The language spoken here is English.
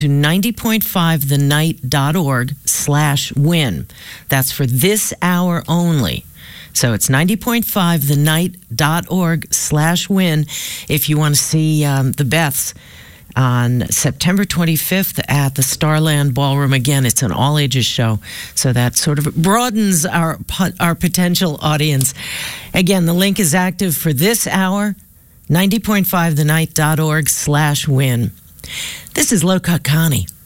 to 90.5thenight.org/win. That's for this hour only. So it's 90.5thenight.org/win if you want to see the Beths on September 25th at the Starland Ballroom. Again, it's an all-ages show, so that sort of broadens our potential audience. Again, the link is active for this hour, 90.5thenight.org/win. This is Low Cut Connie.